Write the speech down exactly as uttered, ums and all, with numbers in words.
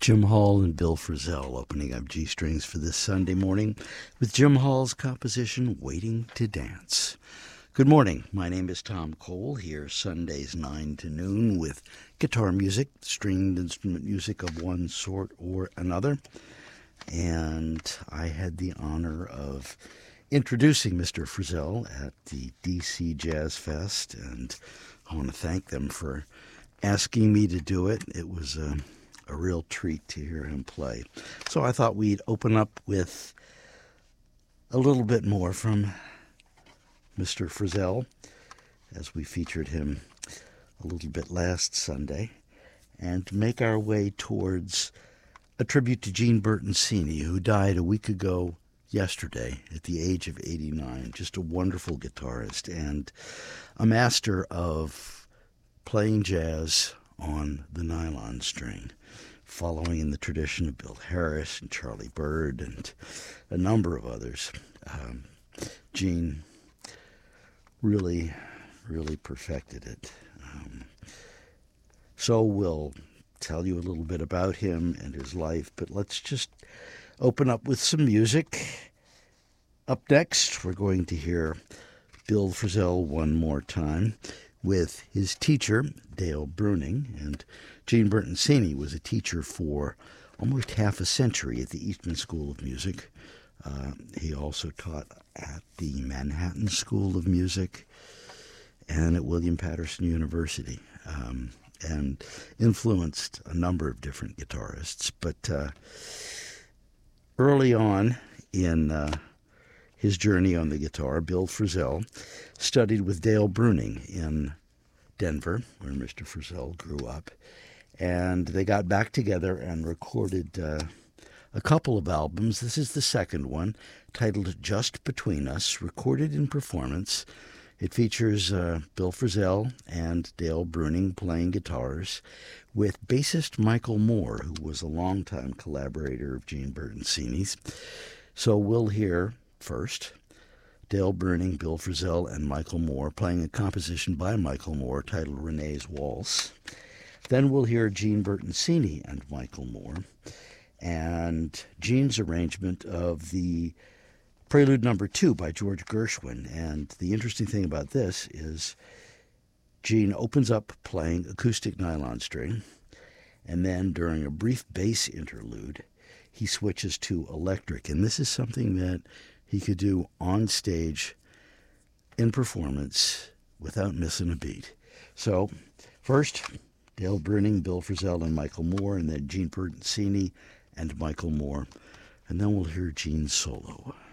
Jim Hall and Bill Frisell opening up G Strings for this Sunday morning with Jim Hall's composition, Waiting to Dance. Good morning. My name is Tom Cole, here Sundays nine to noon with guitar music, stringed instrument music of one sort or another. And I had the honor of introducing Mister Frisell at the D C Jazz Fest, and I want to thank them for asking me to do it. It was a, a real treat to hear him play. So I thought we'd open up with a little bit more from Mister Frisell, as we featured him a little bit last Sunday, and make our way towards a tribute to Gene Bertoncini, who died a week ago yesterday at the age of eighty-nine. Just a wonderful guitarist and a master of playing jazz on the nylon string, following in the tradition of Bill Harris and Charlie Byrd and a number of others. Um, Gene really, really perfected it. Um, so we'll tell you a little bit about him and his life, but let's just open up with some music. Up next, we're going to hear Bill Frisell one more time with his teacher, Dale Bruning. And Gene Bertoncini was a teacher for almost half a century at the Eastman School of Music. Uh, he also taught at the Manhattan School of Music and at William Patterson University, um, and influenced a number of different guitarists. But uh, early on in uh, his journey on the guitar, Bill Frisell studied with Dale Bruning in Denver, where Mister Frisell grew up, and they got back together and recorded uh, a couple of albums. This is the second one, titled Just Between Us, recorded in performance. It features uh, Bill Frisell and Dale Bruning playing guitars with bassist Michael Moore, who was a longtime collaborator of Gene Bertoncini's. So we'll hear first Dale Bruning, Bill Frisell, and Michael Moore playing a composition by Michael Moore titled Renee's Waltz. Then we'll hear Gene Bertoncini and Michael Moore and Gene's arrangement of the Prelude Number Two by George Gershwin. And the interesting thing about this is Gene opens up playing acoustic nylon string, and then during a brief bass interlude, he switches to electric. And this is something that he could do on stage in performance without missing a beat. So first, Dale Bruning, Bill Frisell, and Michael Moore, and then Gene Bertoncini and Michael Moore. And then we'll hear Gene's solo.